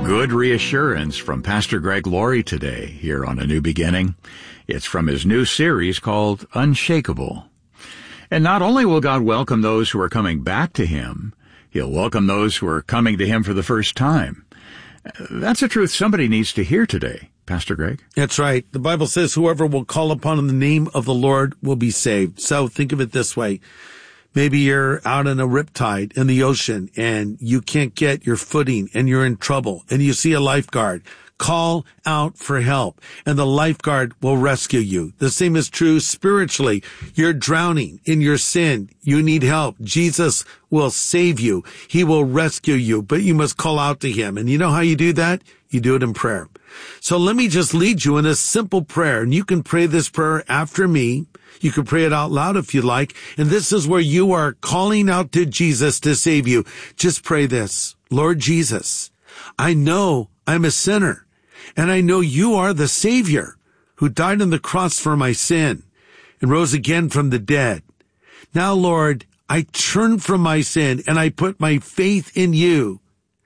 Good reassurance from Pastor Greg Laurie today here on A New Beginning. It's from his new series called Unshakable. And not only will God welcome those who are coming back to Him, He'll welcome those who are coming to Him for the first time. That's a truth somebody needs to hear today. Pastor Greg? That's right. The Bible says whoever will call upon the name of the Lord will be saved. So think of it this way. Maybe you're out in a riptide in the ocean and you can't get your footing and you're in trouble and you see a lifeguard. Call out for help and the lifeguard will rescue you. The same is true spiritually. You're drowning in your sin. You need help. Jesus will save you. He will rescue you, but you must call out to Him. And you know how you do that? You do it in prayer. So let me just lead you in a simple prayer, and you can pray this prayer after me. You can pray it out loud if you like. And this is where you are calling out to Jesus to save you. Just pray this. Lord Jesus, I know I'm a sinner, and I know you are the Savior who died on the cross for my sin and rose again from the dead. Now, Lord, I turn from my sin and I put my faith in you.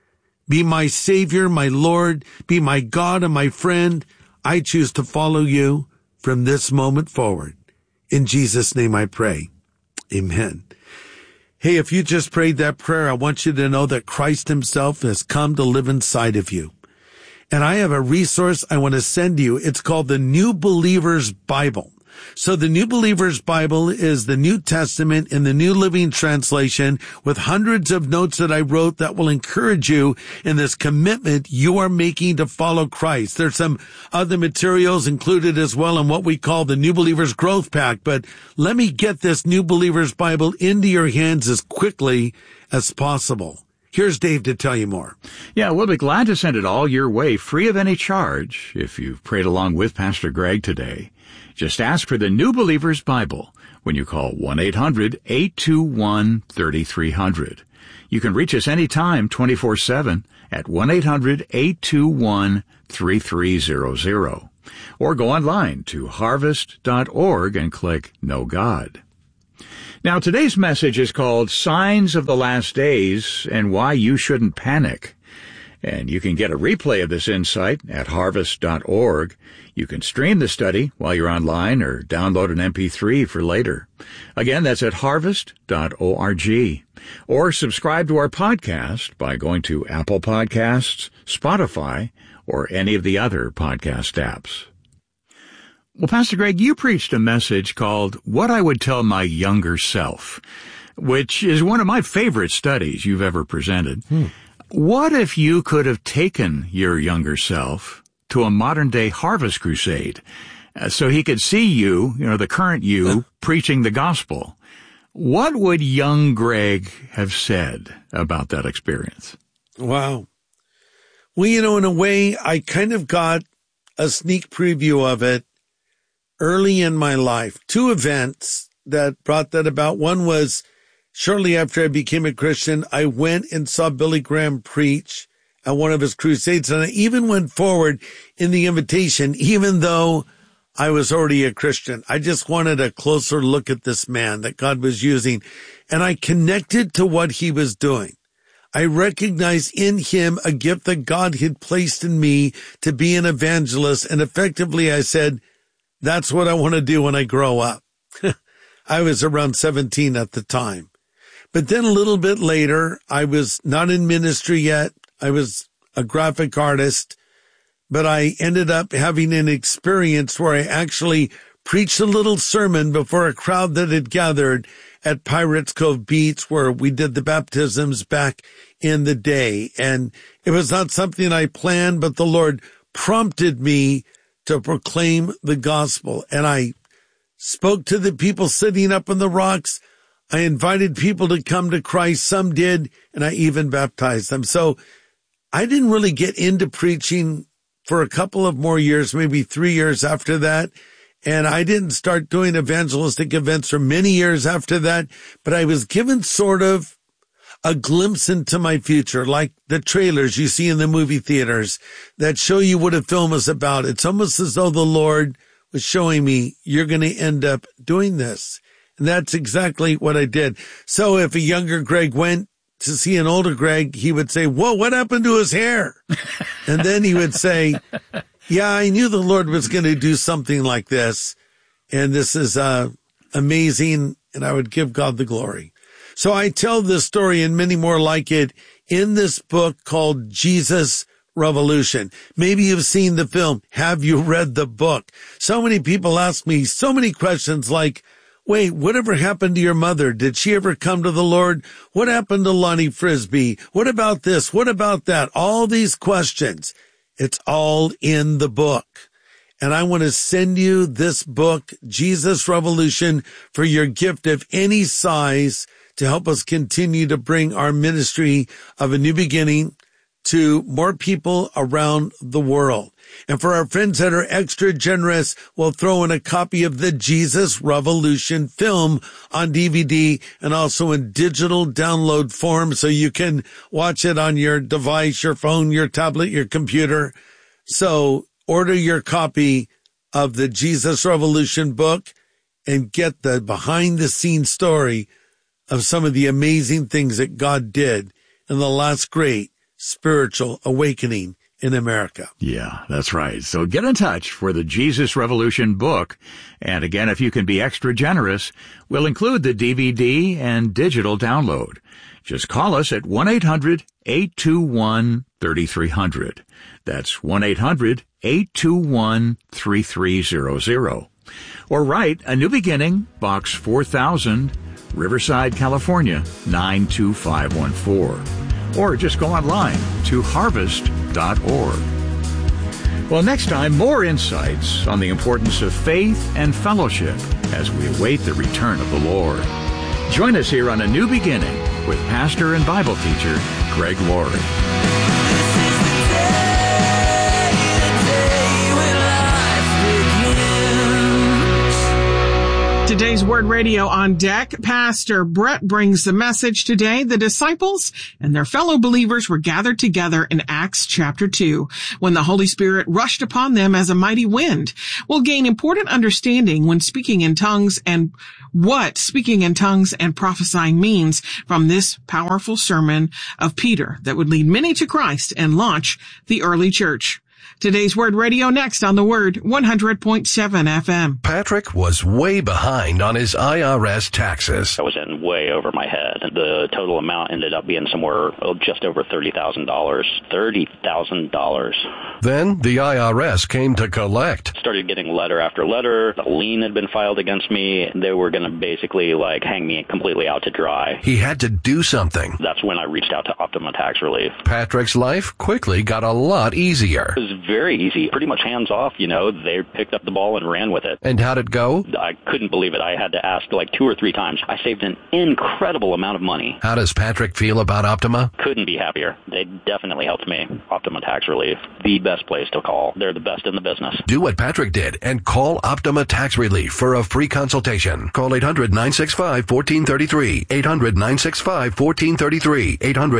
Be my Savior, my Lord, be my God and my friend. I choose to follow you from this moment forward. In Jesus' name I pray. Amen. Hey, if you just prayed that prayer, I want you to know that Christ Himself has come to live inside of you. And I have a resource I want to send you. It's called the New Believer's Bible. So the New Believer's Bible is the New Testament in the New Living Translation with hundreds of notes that I wrote that will encourage you in this commitment you are making to follow Christ. There's some other materials included as well in what we call the New Believer's Growth Pack, but let me get this New Believer's Bible into your hands as quickly as possible. Here's Dave to tell you more. Yeah, we'll be glad to send it all your way free of any charge if you've prayed along with Pastor Greg today. Just ask for the New Believer's Bible when you call 1-800-821-3300. You can reach us anytime 24/7 at 1-800-821-3300. Or go online to harvest.org and click Know God. Now, today's message is called Signs of the Last Days and Why You Shouldn't Panic. And you can get a replay of this insight at harvest.org. You can stream the study while you're online or download an MP3 for later. Again, that's at harvest.org. Or subscribe to our podcast by going to Apple Podcasts, Spotify, or any of the other podcast apps. Well, Pastor Greg, you preached a message called What I Would Tell My Younger Self, which is one of my favorite studies you've ever presented. What if you could have taken your younger self to a modern-day harvest crusade so he could see you, the current you, preaching the gospel? What would young Greg have said about that experience? Wow. Well, in a way, I kind of got a sneak preview of it early in my life. Two events that brought that about. One was shortly after I became a Christian, I went and saw Billy Graham preach at one of his crusades. And I even went forward in the invitation, even though I was already a Christian. I just wanted a closer look at this man that God was using. And I connected to what he was doing. I recognized in him a gift that God had placed in me to be an evangelist. And effectively, I said, that's what I want to do when I grow up. I was around 17 at the time. But then a little bit later, I was not in ministry yet. I was a graphic artist, but I ended up having an experience where I actually preached a little sermon before a crowd that had gathered at Pirates Cove Beach where we did the baptisms back in the day. And it was not something I planned, but the Lord prompted me to proclaim the gospel. And I spoke to the people sitting up on the rocks. I invited people to come to Christ. Some did, and I even baptized them. So I didn't really get into preaching for a couple of more years, maybe 3 years after that. And I didn't start doing evangelistic events for many years after that, but I was given sort of a glimpse into my future, like the trailers you see in the movie theaters that show you what a film is about. It's almost as though the Lord was showing me, you're going to end up doing this. And that's exactly what I did. So if a younger Greg went to see an older Greg, he would say, whoa, what happened to his hair? And then he would say, yeah, I knew the Lord was going to do something like this. And this is amazing. And I would give God the glory. So I tell this story and many more like it in this book called Jesus Revolution. Maybe you've seen the film. Have you read the book? So many people ask me so many questions like, wait, whatever happened to your mother? Did she ever come to the Lord? What happened to Lonnie Frisbee? What about this? What about that? All these questions. It's all in the book. And I want to send you this book, Jesus Revolution, for your gift of any size to help us continue to bring our ministry of a new beginning to more people around the world. And for our friends that are extra generous, we'll throw in a copy of the Jesus Revolution film on DVD and also in digital download form so you can watch it on your device, your phone, your tablet, your computer. So order your copy of the Jesus Revolution book and get the behind-the-scenes story of some of the amazing things that God did in the last great spiritual awakening in America. Yeah, that's right. So get in touch for the Jesus Revolution book. And again, if you can be extra generous, we'll include the DVD and digital download. Just call us at 1-800-821-3300. That's 1-800-821-3300. Or write A New Beginning, Box 4000, Riverside, California, 92514. Or just go online to harvest.org. Well, next time, more insights on the importance of faith and fellowship as we await the return of the Lord. Join us here on A New Beginning with pastor and Bible teacher Greg Laurie. Today's Word Radio on deck. Pastor Brett brings the message today. The disciples and their fellow believers were gathered together in Acts chapter 2 when the Holy Spirit rushed upon them as a mighty wind. We'll gain important understanding when speaking in tongues and what speaking in tongues and prophesying means from this powerful sermon of Peter that would lead many to Christ and launch the early church. Today's Word Radio next on the Word 100.7 FM. Patrick was way behind on his IRS taxes. I was in way over my head. The total amount ended up being somewhere just over $30,000. $30,000. Then the IRS came to collect. Started getting letter after letter. A lien had been filed against me. They were going to basically hang me completely out to dry. He had to do something. That's when I reached out to Optima Tax Relief. Patrick's life quickly got a lot easier. It was very easy, pretty much hands off, They picked up the ball and ran with it. And how'd it go? I couldn't believe it. I had to ask 2 or 3 times. I saved an incredible amount of money. How does Patrick feel about Optima? Couldn't be happier. They definitely helped me. Optima Tax Relief, the best place to call. They're the best in the business. Do what Patrick did and call Optima Tax Relief for a free consultation. Call 800-965-1433. 800-965-1433.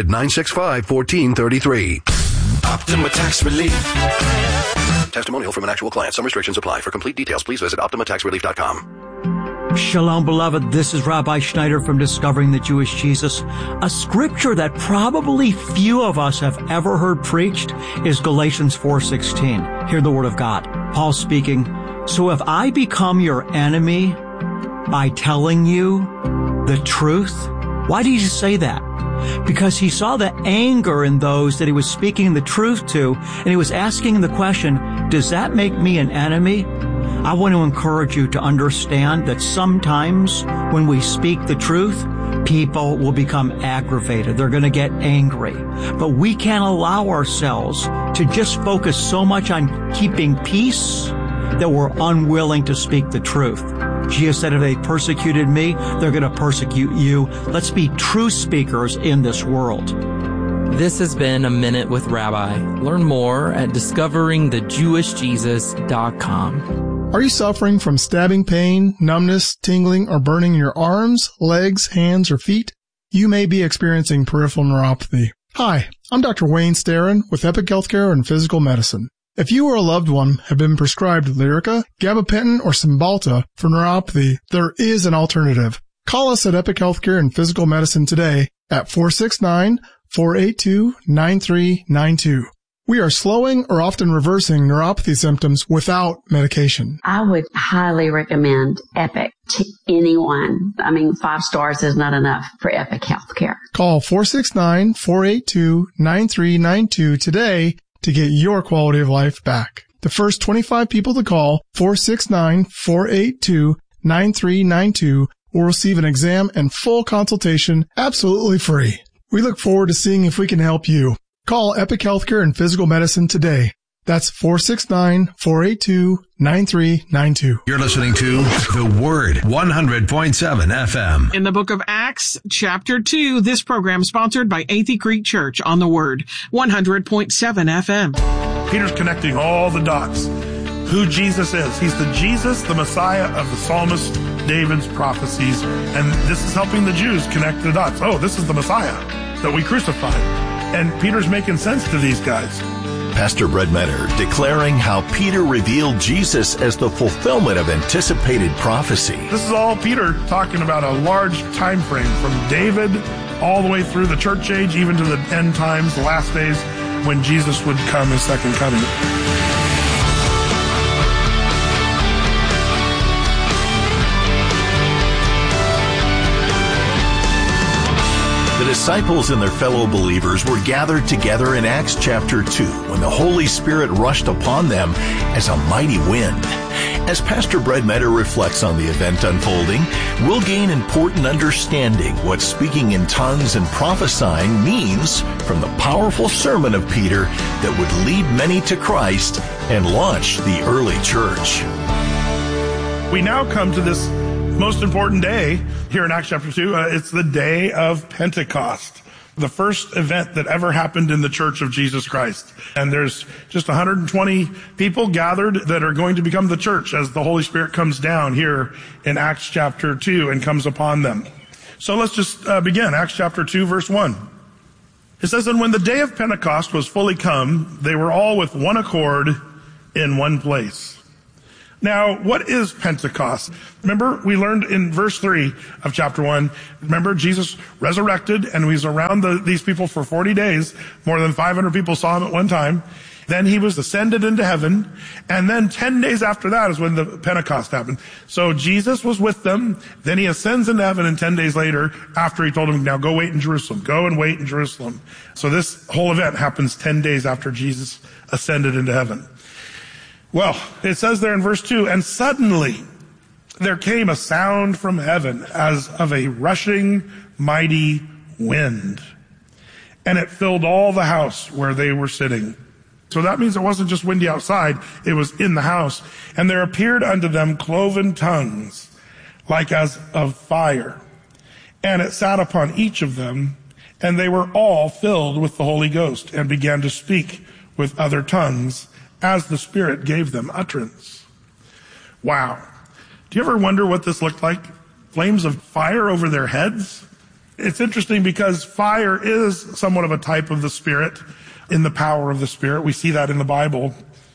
800-965-1433. Optima Tax Relief. Testimonial from an actual client. Some restrictions apply. For complete details, please visit OptimaTaxRelief.com. Shalom, beloved. This is Rabbi Schneider from Discovering the Jewish Jesus. A scripture that probably few of us have ever heard preached is Galatians 4:16. Hear the word of God. Paul speaking, "So if I become your enemy by telling you the truth," why did he say that? Because he saw the anger in those that he was speaking the truth to, and he was asking the question, does that make me an enemy? I want to encourage you to understand that sometimes when we speak the truth, people will become aggravated. They're going to get angry. But we can't allow ourselves to just focus so much on keeping peace that we're unwilling to speak the truth. Jesus said, if they persecuted me, they're going to persecute you. Let's be true speakers in this world. This has been A Minute with Rabbi. Learn more at discoveringthejewishjesus.com. Are you suffering from stabbing pain, numbness, tingling, or burning in your arms, legs, hands, or feet? You may be experiencing peripheral neuropathy. Hi, I'm Dr. Wayne Starrin with Epic Healthcare and Physical Medicine. If you or a loved one have been prescribed Lyrica, gabapentin, or Cymbalta for neuropathy, there is an alternative. Call us at Epic Healthcare and Physical Medicine today at 469-482-9392. We are slowing or often reversing neuropathy symptoms without medication. I would highly recommend Epic to anyone. 5 stars is not enough for Epic Healthcare. Call 469-482-9392 today to get your quality of life back. The first 25 people to call 469-482-9392 will receive an exam and full consultation absolutely free. We look forward to seeing if we can help you. Call Epic Healthcare and Physical Medicine today. That's 469-482-9392. You're listening to The Word, 100.7 FM. In the book of Acts, chapter 2, this program sponsored by Athey Creek Church on The Word, 100.7 FM. Peter's connecting all the dots. Who Jesus is. He's the Jesus, the Messiah of the psalmist David's prophecies. And this is helping the Jews connect the dots. Oh, this is the Messiah that we crucified. And Peter's making sense to these guys. Pastor Brett Metter declaring how Peter revealed Jesus as the fulfillment of anticipated prophecy. This is all Peter talking about a large time frame from David all the way through the church age, even to the end times, the last days when Jesus would come, his second coming. The disciples and their fellow believers were gathered together in Acts chapter 2 when the Holy Spirit rushed upon them as a mighty wind. As Pastor Brett Metter reflects on the event unfolding, we'll gain important understanding what speaking in tongues and prophesying means from the powerful sermon of Peter that would lead many to Christ and launch the early church. We now come to this most important day here in Acts chapter 2. It's the day of Pentecost, the first event that ever happened in the Church of Jesus Christ. And there's just 120 people gathered that are going to become the church as the Holy Spirit comes down here in Acts chapter 2 and comes upon them. So let's just begin. Acts chapter 2, verse 1. It says, "And when the day of Pentecost was fully come, they were all with one accord in one place." Now, what is Pentecost? Remember, we learned in verse 3 of chapter 1, remember Jesus resurrected and he was around these people for 40 days. More than 500 people saw him at one time. Then he was ascended into heaven. And then 10 days after that is when the Pentecost happened. So Jesus was with them. Then he ascends into heaven, and 10 days later, after he told them, now go wait in Jerusalem. Go and wait in Jerusalem. So this whole event happens 10 days after Jesus ascended into heaven. Well, it says there in verse 2, "And suddenly there came a sound from heaven as of a rushing mighty wind, and it filled all the house where they were sitting." So that means it wasn't just windy outside, it was in the house. "And there appeared unto them cloven tongues, like as of fire, and it sat upon each of them, and they were all filled with the Holy Ghost, and began to speak with other tongues, as the Spirit gave them utterance." Wow. Do you ever wonder what this looked like? Flames of fire over their heads? It's interesting because fire is somewhat of a type of the Spirit, in the power of the Spirit. We see that in the Bible.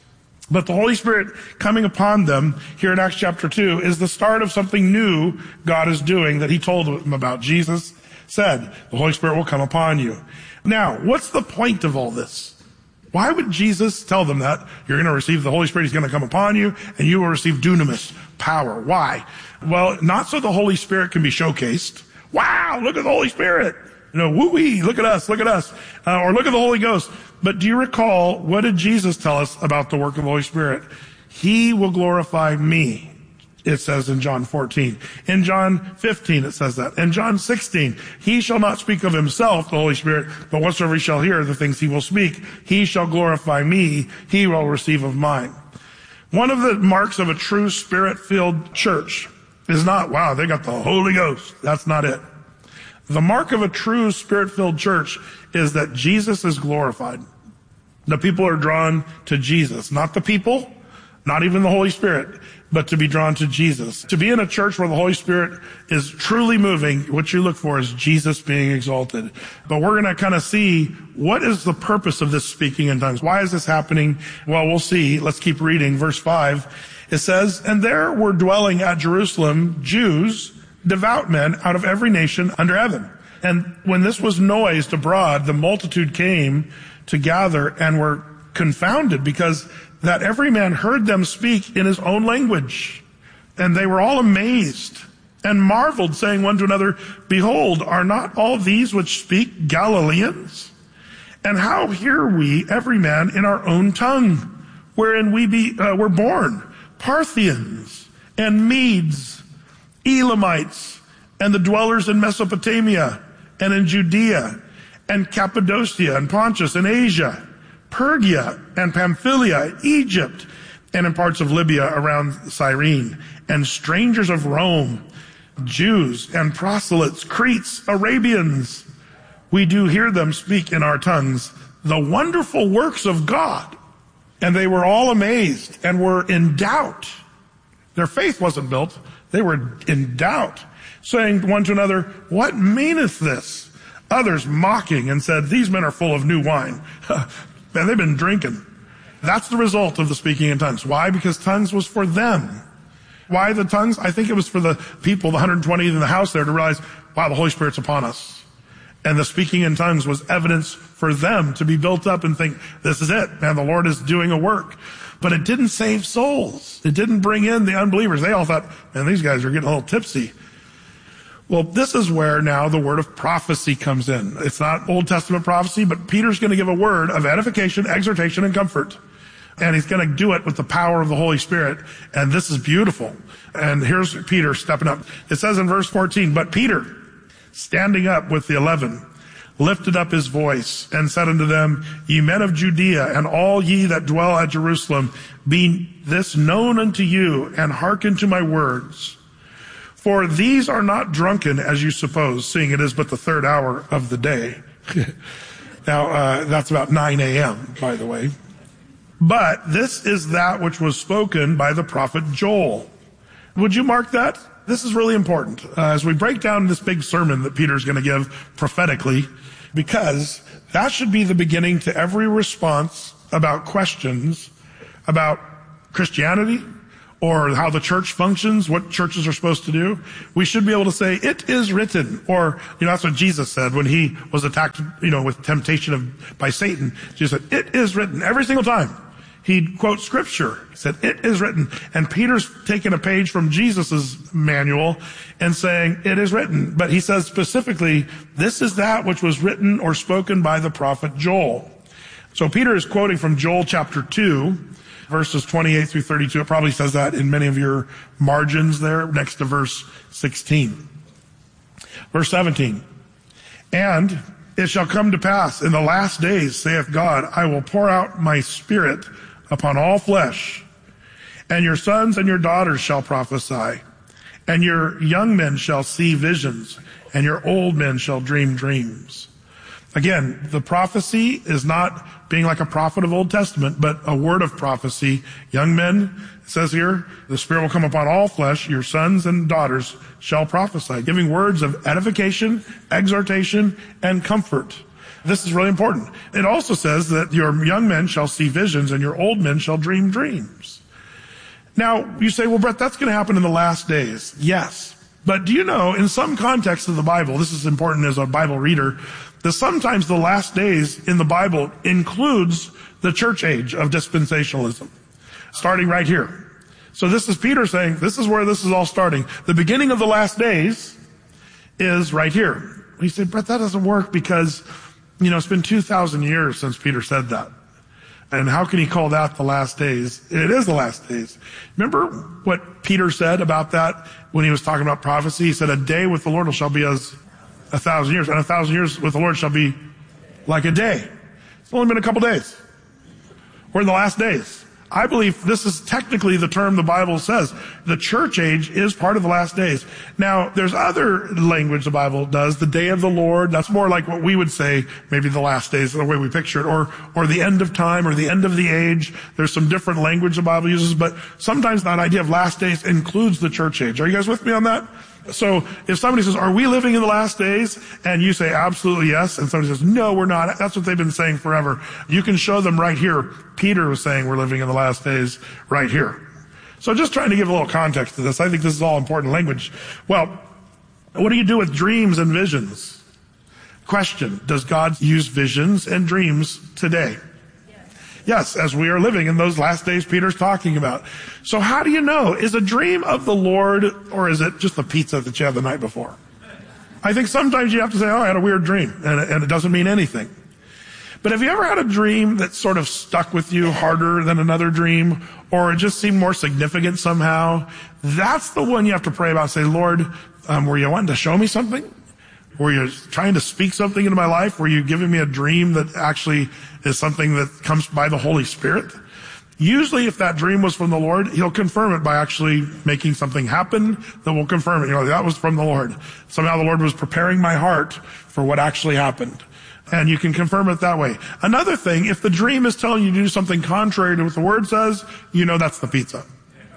But the Holy Spirit coming upon them here in Acts chapter 2 is the start of something new God is doing that he told them about. Jesus said, the Holy Spirit will come upon you. Now, what's the point of all this? Why would Jesus tell them that? You're going to receive the Holy Spirit. He's going to come upon you, and you will receive dunamis, power. Why? Well, not so the Holy Spirit can be showcased. Wow, look at the Holy Spirit. Woo-wee, look at us. Or look at the Holy Ghost. But do you recall, what did Jesus tell us about the work of the Holy Spirit? He will glorify me, it says in John 14. In John 15, it says that. In John 16, he shall not speak of himself, the Holy Spirit, but whatsoever he shall hear, the things he will speak, he shall glorify me, he will receive of mine. One of the marks of a true Spirit-filled church is not, wow, they got the Holy Ghost. That's not it. The mark of a true Spirit-filled church is that Jesus is glorified. The people are drawn to Jesus, not the people, not even the Holy Spirit, but to be drawn to Jesus. To be in a church where the Holy Spirit is truly moving, what you look for is Jesus being exalted. But we're going to kind of see what is the purpose of this speaking in tongues. Why is this happening? Well, we'll see. Let's keep reading. Verse 5, it says, "And there were dwelling at Jerusalem Jews, devout men out of every nation under heaven." And when this was noised abroad, the multitude came to gather and were confounded, because that every man heard them speak in his own language. And they were all amazed and marveled, saying one to another, Behold, are not all these which speak Galileans? And how hear we every man in our own tongue, wherein we were born, Parthians and Medes, Elamites, and the dwellers in Mesopotamia and in Judea and Cappadocia and Pontus and Asia, Pergia and Pamphylia, Egypt, and in parts of Libya around Cyrene, and strangers of Rome, Jews and proselytes, Cretes, Arabians. We do hear them speak in our tongues the wonderful works of God. And they were all amazed and were in doubt. Their faith wasn't built. They were in doubt, saying one to another, What meaneth this? Others mocking and said, These men are full of new wine. Man, they've been drinking. That's the result of the speaking in tongues. Why? Because tongues was for them. Why the tongues? I think it was for the people, the 120 in the house there, to realize, wow, the Holy Spirit's upon us. And the speaking in tongues was evidence for them to be built up and think, this is it, man, the Lord is doing a work. But it didn't save souls. It didn't bring in the unbelievers. They all thought, man, these guys are getting a little tipsy. Well, this is where now the word of prophecy comes in. It's not Old Testament prophecy, but Peter's going to give a word of edification, exhortation, and comfort. And he's going to do it with the power of the Holy Spirit. And this is beautiful. And here's Peter stepping up. It says in verse 14, But Peter, standing up with the 11, lifted up his voice and said unto them, Ye men of Judea, and all ye that dwell at Jerusalem, be this known unto you, and hearken to my words. For these are not drunken, as you suppose, seeing it is but the third hour of the day. Now, that's about 9 a.m., by the way. But this is that which was spoken by the prophet Joel. Would you mark that? This is really important as we break down this big sermon that Peter's going to give prophetically, because that should be the beginning to every response about questions about Christianity or how the church functions, what churches are supposed to do. We should be able to say, it is written. Or, that's what Jesus said when he was attacked, with temptation by Satan. Jesus said, it is written every single time. He'd quote scripture. He said, it is written. And Peter's taking a page from Jesus's manual and saying, it is written. But he says specifically, this is that which was written or spoken by the prophet Joel. So Peter is quoting from Joel chapter 2, verses 28 through 32. It probably says that in many of your margins there, next to verse 16. Verse 17. And it shall come to pass in the last days, saith God, I will pour out my spirit upon all flesh, and your sons and your daughters shall prophesy, and your young men shall see visions, and your old men shall dream dreams. Again, the prophecy is not being like a prophet of Old Testament, but a word of prophecy. Young men, it says here, the Spirit will come upon all flesh, your sons and daughters shall prophesy, giving words of edification, exhortation, and comfort. This is really important. It also says that your young men shall see visions and your old men shall dream dreams. Now, you say, well, Brett, that's going to happen in the last days. Yes. But do you know, in some contexts of the Bible, this is important as a Bible reader, that sometimes the last days in the Bible includes the church age of dispensationalism, starting right here. So this is Peter saying, this is where this is all starting. The beginning of the last days is right here. You say, Brett, that doesn't work because, it's been 2,000 years since Peter said that. And how can he call that the last days? It is the last days. Remember what Peter said about that when he was talking about prophecy? He said, a day with the Lord shall be as 1,000 years, and 1,000 years with the Lord shall be like a day. It's only been a couple days. We're in the last days. I believe this is technically the term the Bible says. The church age is part of the last days. Now, there's other language the Bible does, the day of the Lord. That's more like what we would say, maybe the last days, the way we picture it, or the end of time, or the end of the age. There's some different language the Bible uses, but sometimes that idea of last days includes the church age. Are you guys with me on that? So if somebody says, are we living in the last days? And you say, absolutely yes. And somebody says, no, we're not. That's what they've been saying forever. You can show them right here. Peter was saying we're living in the last days right here. So just trying to give a little context to this. I think this is all important language. Well, what do you do with dreams and visions? Question, does God use visions and dreams today? Yes, as we are living in those last days Peter's talking about. So how do you know? Is a dream of the Lord, or is it just the pizza that you had the night before? I think sometimes you have to say, I had a weird dream, and it doesn't mean anything. But have you ever had a dream that sort of stuck with you harder than another dream, or it just seemed more significant somehow? That's the one you have to pray about. Say, Lord, were you wanting to show me something? Were you trying to speak something into my life? Were you giving me a dream that actually is something that comes by the Holy Spirit? Usually if that dream was from the Lord, he'll confirm it by actually making something happen that will confirm it. That was from the Lord. Somehow the Lord was preparing my heart for what actually happened. And you can confirm it that way. Another thing, if the dream is telling you to do something contrary to what the Word says, that's the pizza.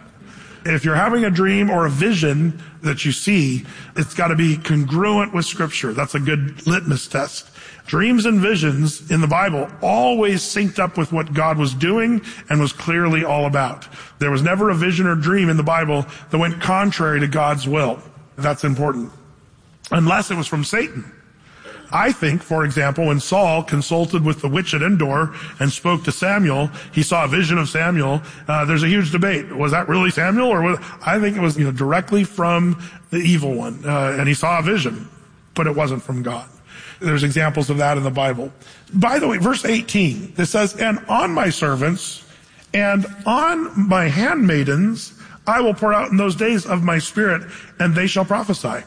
If you're having a dream or a vision that you see, it's got to be congruent with Scripture. That's a good litmus test. Dreams and visions in the Bible always synced up with what God was doing and was clearly all about. There was never a vision or dream in the Bible that went contrary to God's will. That's important. Unless it was from Satan. I think, for example, when Saul consulted with the witch at Endor and spoke to Samuel, he saw a vision of Samuel. There's a huge debate. Was that really Samuel? I think it was directly from the evil one. And he saw a vision, but it wasn't from God. There's examples of that in the Bible. By the way, verse 18, it says, and on my servants and on my handmaidens I will pour out in those days of my Spirit, and they shall prophesy.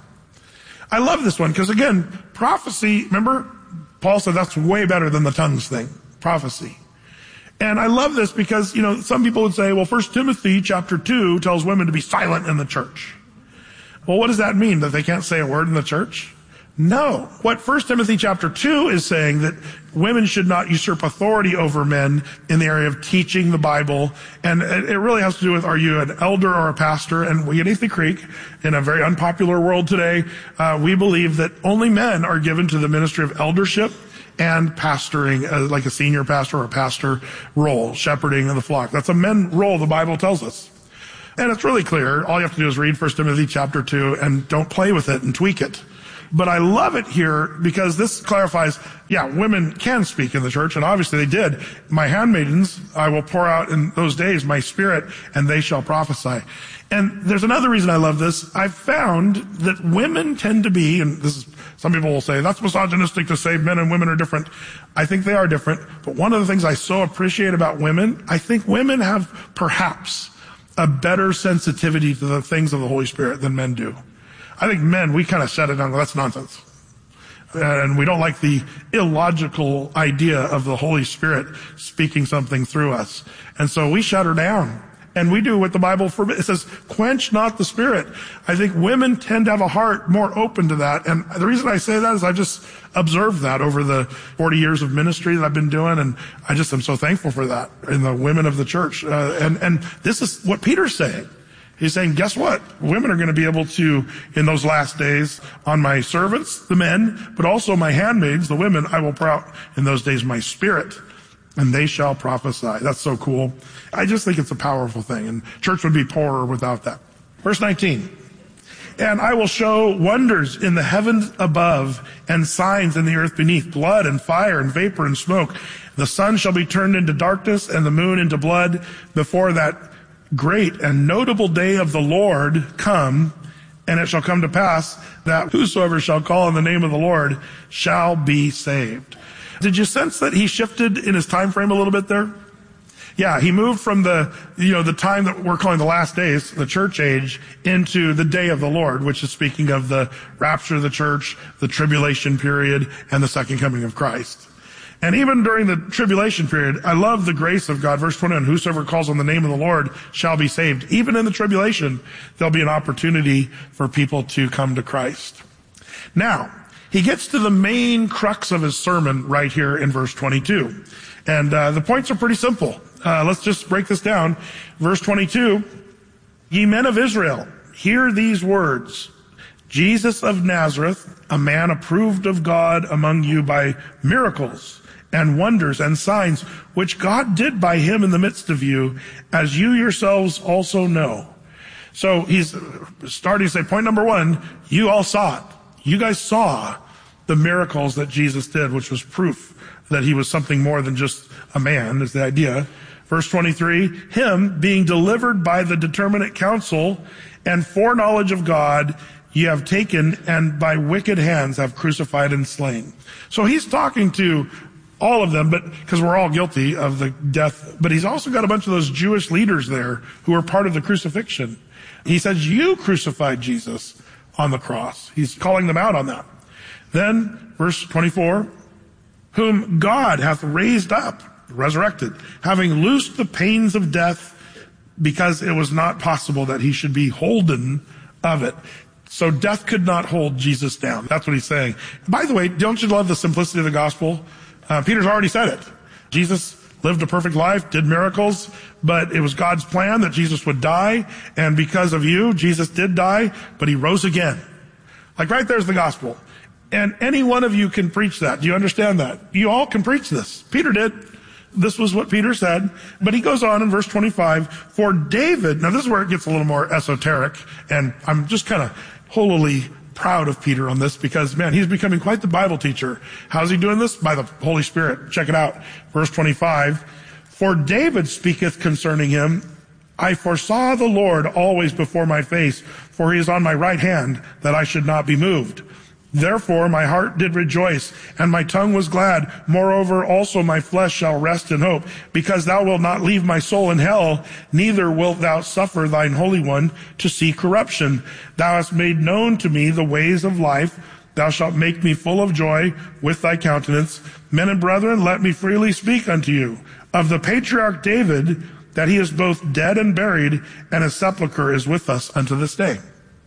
I love this one because, again, prophecy, remember, Paul said that's way better than the tongues thing, prophecy. And I love this because, some people would say, well, 1 Timothy chapter 2 tells women to be silent in the church. Well, what does that mean? That they can't say a word in the church? No. What 1 Timothy chapter 2 is saying that women should not usurp authority over men in the area of teaching the Bible. And it really has to do with, are you an elder or a pastor? And we at Athey Creek, in a very unpopular world today, we believe that only men are given to the ministry of eldership and pastoring, like a senior pastor or a pastor role, shepherding of the flock. That's a men role, the Bible tells us. And it's really clear. All you have to do is read 1 Timothy chapter 2 and don't play with it and tweak it. But I love it here because this clarifies, women can speak in the church, and obviously they did. My handmaidens, I will pour out in those days my Spirit, and they shall prophesy. And there's another reason I love this. I've found that women tend to be, and this is, some people will say, that's misogynistic to say men and women are different. I think they are different. But one of the things I so appreciate about women, I think women have perhaps a better sensitivity to the things of the Holy Spirit than men do. I think men, we kind of shut it down. That's nonsense. And we don't like the illogical idea of the Holy Spirit speaking something through us. And so we shut her down. And we do what the Bible forbids. It says, quench not the Spirit. I think women tend to have a heart more open to that. And the reason I say that is I just observed that over the 40 years of ministry that I've been doing. And I just am so thankful for that in the women of the church. And this is what Peter's saying. He's saying, guess what? Women are going to be able to, in those last days, on my servants, the men, but also my handmaids, the women, I will pour out in those days my Spirit, and they shall prophesy. That's so cool. I just think it's a powerful thing, and church would be poorer without that. Verse 19. And I will show wonders in the heavens above and signs in the earth beneath, blood and fire and vapor and smoke. The sun shall be turned into darkness and the moon into blood before that great and notable day of the Lord come, and it shall come to pass that whosoever shall call on the name of the Lord shall be saved. Did you sense that he shifted in his time frame a little bit there? Yeah, he moved from the time that we're calling the last days, the church age, into the day of the Lord, which is speaking of the rapture of the church, the tribulation period, and the second coming of Christ. And even during the tribulation period, I love the grace of God. Verse 21, whosoever calls on the name of the Lord shall be saved. Even in the tribulation, there'll be an opportunity for people to come to Christ. Now, he gets to the main crux of his sermon right here in verse 22. And the points are pretty simple. Let's just break this down. Verse 22, ye men of Israel, hear these words. Jesus of Nazareth, a man approved of God among you by miracles and wonders and signs, which God did by him in the midst of you, as you yourselves also know. So he's starting to say, point number one, you all saw it. You guys saw the miracles that Jesus did, which was proof that he was something more than just a man, is the idea. Verse 23, him being delivered by the determinate counsel and foreknowledge of God, ye have taken and by wicked hands have crucified and slain. So he's talking to all of them, but because we're all guilty of the death, but he's also got a bunch of those Jewish leaders there who were part of the crucifixion. He says, you crucified Jesus on the cross. He's calling them out on that. Then, verse 24, whom God hath raised up, resurrected, having loosed the pains of death, because it was not possible that he should be holden of it. So death could not hold Jesus down. That's what he's saying. By the way, don't you love the simplicity of the gospel? Peter's already said it. Jesus lived a perfect life, did miracles, but it was God's plan that Jesus would die, and because of you, Jesus did die, but he rose again. Like right there's the gospel. And any one of you can preach that. Do you understand that? You all can preach this. Peter did. This was what Peter said. But he goes on in verse 25, for David, now this is where it gets a little more esoteric, and I'm just kind of holily proud of Peter on this because, man, he's becoming quite the Bible teacher. How's he doing this? By the Holy Spirit. Check it out. Verse 25, for David speaketh concerning him, I foresaw the Lord always before my face, for he is on my right hand, that I should not be moved. Therefore my heart did rejoice, and my tongue was glad. Moreover also my flesh shall rest in hope, because thou wilt not leave my soul in hell, neither wilt thou suffer thine Holy One to see corruption. Thou hast made known to me the ways of life. Thou shalt make me full of joy with thy countenance. Men and brethren, let me freely speak unto you of the patriarch David, that he is both dead and buried, and his sepulchre is with us unto this day.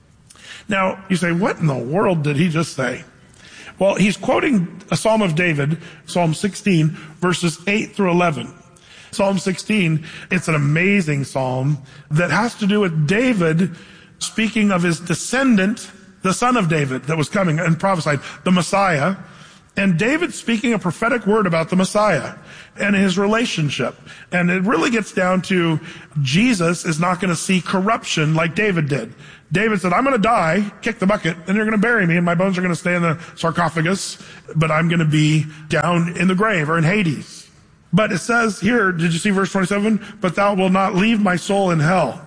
Now, you say, what in the world did he just say? Well, he's quoting a Psalm of David, Psalm 16, verses 8 through 11. Psalm 16, it's an amazing psalm that has to do with David speaking of his descendant, the son of David that was coming and prophesied, the Messiah. And David speaking a prophetic word about the Messiah and his relationship. And it really gets down to Jesus is not going to see corruption like David did. David said, I'm going to die, kick the bucket, and they're going to bury me, and my bones are going to stay in the sarcophagus, but I'm going to be down in the grave or in Hades. But it says here, did you see verse 27? But thou wilt not leave my soul in hell.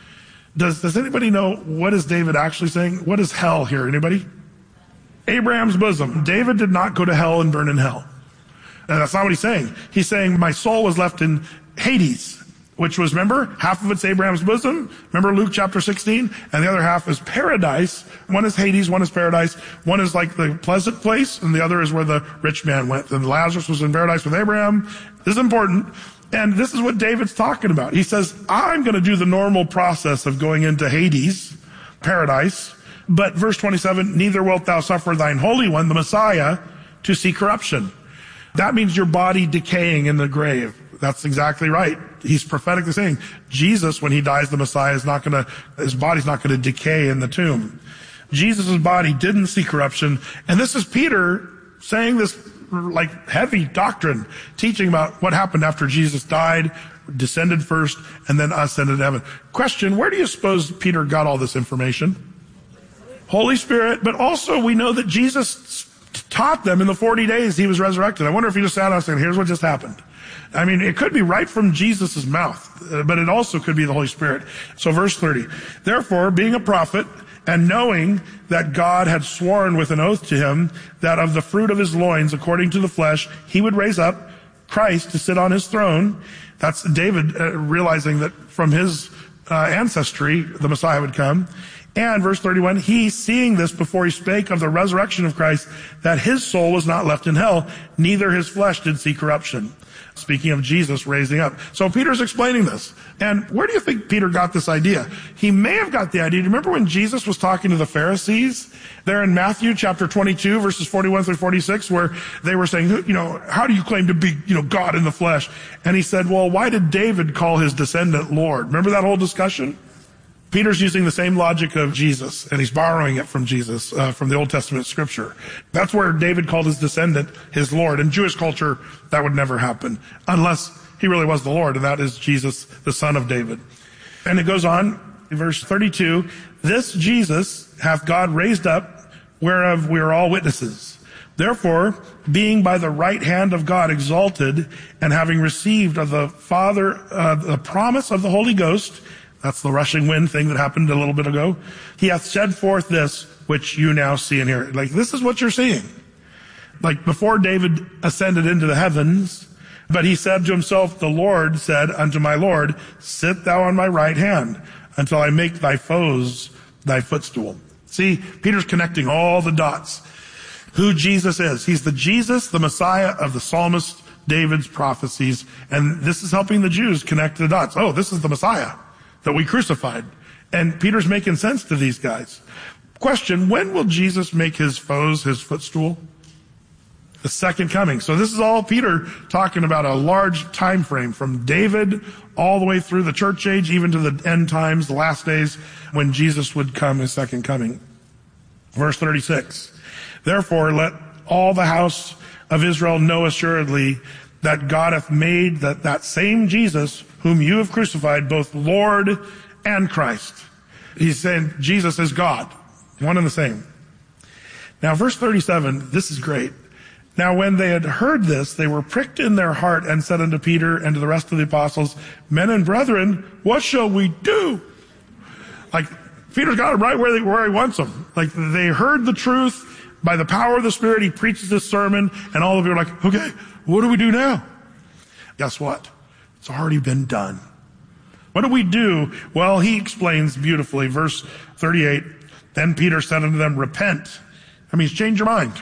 Does anybody know what is David actually saying? What is hell here? Anybody? Abraham's bosom. David did not go to hell and burn in hell. And that's not what he's saying. He's saying my soul was left in Hades, which was, remember, half of it's Abraham's bosom. Remember Luke chapter 16? And the other half is paradise. One is Hades, one is paradise. One is like the pleasant place, and the other is where the rich man went. And Lazarus was in paradise with Abraham. This is important. And this is what David's talking about. He says, I'm going to do the normal process of going into Hades, paradise. But verse 27, neither wilt thou suffer thine Holy One, the Messiah, to see corruption. That means your body decaying in the grave. That's exactly right. He's prophetically saying Jesus, when he dies, the Messiah is not going to, his body's not going to decay in the tomb. Jesus' body didn't see corruption. And this is Peter saying this like heavy doctrine, teaching about what happened after Jesus died, descended first, and then ascended to heaven. Question, where do you suppose Peter got all this information? Holy Spirit, but also we know that Jesus taught them in the 40 days he was resurrected. I wonder if he just sat down and said, here's what just happened. I mean, it could be right from Jesus' mouth, but it also could be the Holy Spirit. So verse 30, therefore, being a prophet and knowing that God had sworn with an oath to him that of the fruit of his loins, according to the flesh, he would raise up Christ to sit on his throne. That's David realizing that from his ancestry, the Messiah would come. And verse 31, he seeing this before he spake of the resurrection of Christ, that his soul was not left in hell, neither his flesh did see corruption. Speaking of Jesus raising up. So Peter's explaining this. And where do you think Peter got this idea? He may have got the idea. Do you remember when Jesus was talking to the Pharisees there in Matthew chapter 22, verses 41 through 46, where they were saying, how do you claim to be, God in the flesh? And he said, well, why did David call his descendant Lord? Remember that whole discussion? Peter's using the same logic of Jesus, and he's borrowing it from Jesus, from the Old Testament scripture. That's where David called his descendant his Lord. In Jewish culture, that would never happen, unless he really was the Lord, and that is Jesus, the son of David. And it goes on, in verse 32, this Jesus hath God raised up, whereof we are all witnesses. Therefore, being by the right hand of God exalted, and having received of the Father the promise of the Holy Ghost, that's the rushing wind thing that happened a little bit ago, he hath shed forth this which you now see and hear. Like, this is what you're seeing. Like, before David ascended into the heavens, but he said to himself, the Lord said unto my Lord, sit thou on my right hand until I make thy foes thy footstool. See, Peter's connecting all the dots. Who Jesus is. He's the Jesus, the Messiah of the psalmist David's prophecies. And this is helping the Jews connect the dots. Oh, this is the Messiah that we crucified. And Peter's making sense to these guys. Question, when will Jesus make his foes his footstool? The second coming. So this is all Peter talking about a large time frame from David all the way through the church age, even to the end times, the last days, when Jesus would come, his second coming. Verse 36. Therefore, let all the house of Israel know assuredly that God hath made that same Jesus, whom you have crucified, both Lord and Christ. He's saying Jesus is God, one and the same. Now, verse 37, this is great. Now, when they had heard this, they were pricked in their heart and said unto Peter and to the rest of the apostles, men and brethren, what shall we do? Like, Peter's got them right where he wants them. Like, they heard the truth. By the power of the Spirit, he preaches this sermon, and all of you are like, okay, what do we do now? Guess what? It's already been done. What do we do? Well, he explains beautifully. Verse 38, then Peter said unto them, repent. That means change your mind.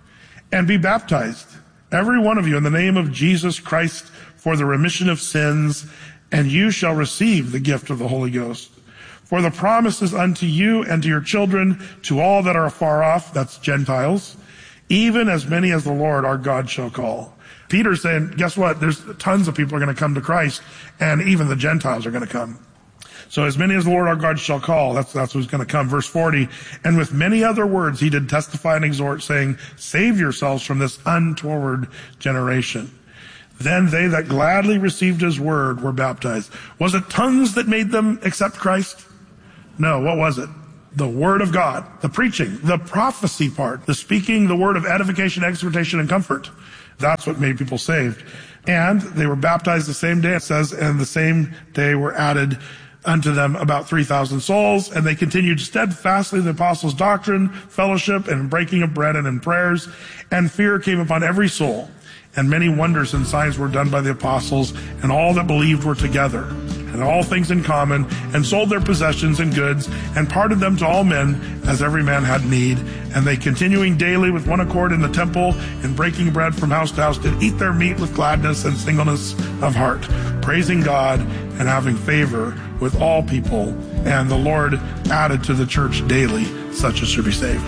And be baptized, every one of you, in the name of Jesus Christ for the remission of sins, and you shall receive the gift of the Holy Ghost. For the promise is unto you and to your children, to all that are afar off, that's Gentiles, even as many as the Lord our God shall call. Peter's saying, guess what? There's tons of people are going to come to Christ, and even the Gentiles are going to come. So as many as the Lord our God shall call, that's who's going to come. Verse 40, and with many other words he did testify and exhort, saying, save yourselves from this untoward generation. Then they that gladly received his word were baptized. Was it tongues that made them accept Christ? No, what was it? The word of God, the preaching, the prophecy part, the speaking, the word of edification, exhortation, and comfort. That's what made people saved. And they were baptized the same day, it says, and the same day were added unto them about 3,000 souls, and they continued steadfastly in the apostles' doctrine, fellowship, and breaking of bread, and in prayers, and fear came upon every soul. And many wonders and signs were done by the apostles, and all that believed were together, and all things in common, and sold their possessions and goods, and parted them to all men, as every man had need. And they, continuing daily with one accord in the temple, and breaking bread from house to house, did eat their meat with gladness and singleness of heart, praising God and having favor with all people. And the Lord added to the church daily such as should be saved.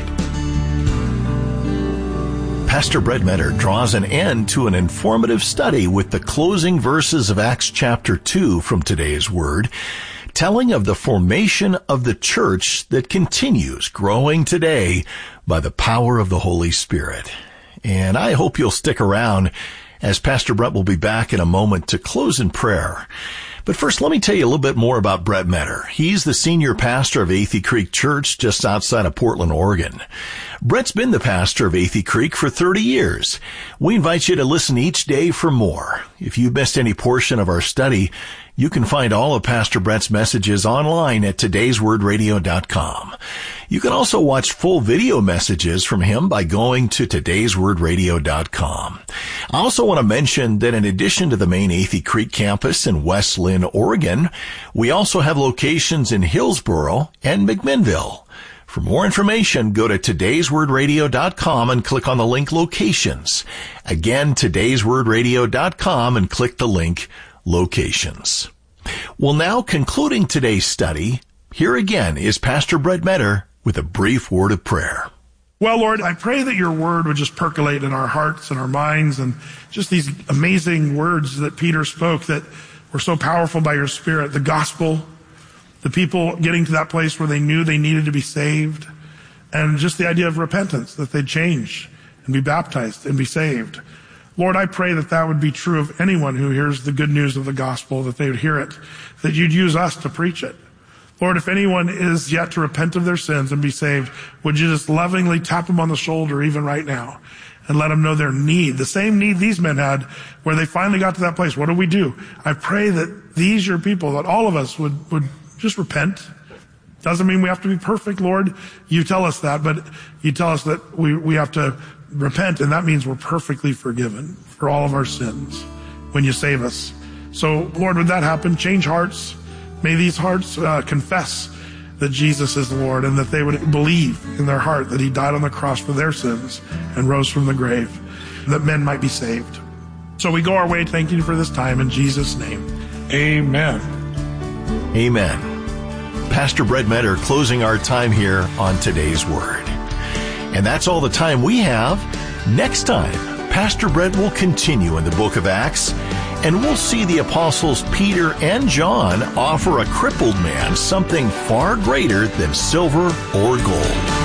Pastor Brett Metter draws an end to an informative study with the closing verses of Acts chapter 2 from today's Word, telling of the formation of the church that continues growing today by the power of the Holy Spirit. And I hope you'll stick around, as Pastor Brett will be back in a moment to close in prayer. But first, let me tell you a little bit more about Brett Metter. He's the senior pastor of Athey Creek Church just outside of Portland, Oregon. Brett's been the pastor of Athey Creek for 30 years. We invite you to listen each day for more. If you missed any portion of our study, you can find all of Pastor Brett's messages online at todayswordradio.com. You can also watch full video messages from him by going to todayswordradio.com. I also want to mention that in addition to the main Athey Creek campus in West Lynn, Oregon, we also have locations in Hillsboro and McMinnville. For more information, go to todayswordradio.com and click on the link Locations. Again, todayswordradio.com and click the link Locations. Well, now concluding today's study, here again is Pastor Brett Metter with a brief word of prayer. Well, Lord, I pray that your word would just percolate in our hearts and our minds, and just these amazing words that Peter spoke that were so powerful by your Spirit, the gospel, the people getting to that place where they knew they needed to be saved, and just the idea of repentance, that they'd change and be baptized and be saved. Lord, I pray that that would be true of anyone who hears the good news of the gospel, that they would hear it, that you'd use us to preach it. Lord, if anyone is yet to repent of their sins and be saved, would you just lovingly tap them on the shoulder even right now and let them know their need, the same need these men had, where they finally got to that place. What do we do? I pray that these, your people, that all of us would just repent. Doesn't mean we have to be perfect, Lord. You tell us that, but you tell us that we have to repent, and that means we're perfectly forgiven for all of our sins when you save us. So, Lord, would that happen? Change hearts. May these hearts confess that Jesus is Lord, and that they would believe in their heart that he died on the cross for their sins and rose from the grave, that men might be saved. So we go our way, thanking you for this time in Jesus' name. Amen. Amen. Pastor Brett Metter closing our time here on Today's Word. And that's all the time we have. Next time, Pastor Brett will continue in the book of Acts, and we'll see the apostles Peter and John offer a crippled man something far greater than silver or gold.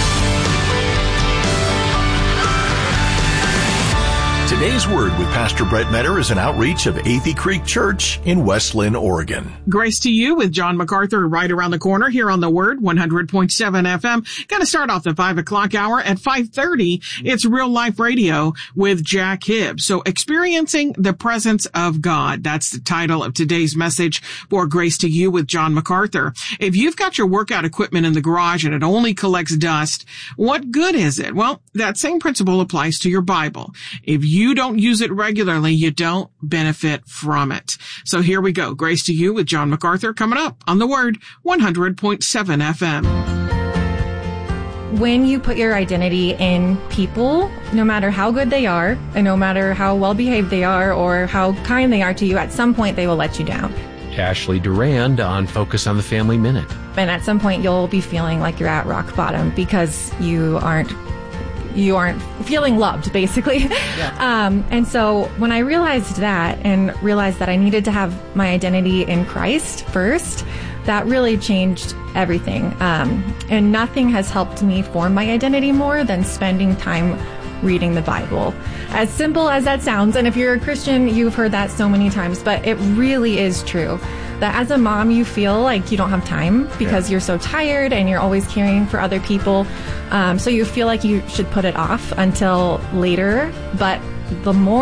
Today's Word with Pastor Brett Metter is an outreach of Athey Creek Church in West Lynn, Oregon. Grace to you with John MacArthur right around the corner here on the Word, 100.7 FM. Going to start off the 5 o'clock hour at 5:30. It's Real Life Radio with Jack Hibbs. So experiencing the presence of God. That's the title of today's message for Grace to you with John MacArthur. If you've got your workout equipment in the garage and it only collects dust, what good is it? Well, that same principle applies to your Bible. If you don't use it regularly, you don't benefit from it. So here we go. Grace to you with John MacArthur coming up on the Word, 100.7 FM. When you put your identity in people, no matter how good they are, and no matter how well behaved they are or how kind they are to you, at some point they will let you down. Ashley Durand on Focus on the Family Minute. And at some point you'll be feeling like you're at rock bottom because you aren't feeling loved, basically. Yeah. And so when I realized that and realized that I needed to have my identity in Christ first, that really changed everything. And nothing has helped me form my identity more than spending time reading the Bible. As simple as that sounds, and if you're a Christian, you've heard that so many times, but it really is true. That as a mom, you feel like you don't have time because you're so tired and you're always caring for other people. So you feel like you should put it off until later. But the more